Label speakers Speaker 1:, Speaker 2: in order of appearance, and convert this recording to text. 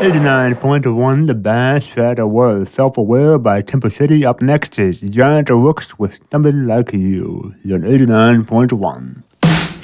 Speaker 1: 89.1 The Band Shadow World. Self-Aware by Temple City. Up next is Giant Rooks with Somebody Like You. You're on 89.1.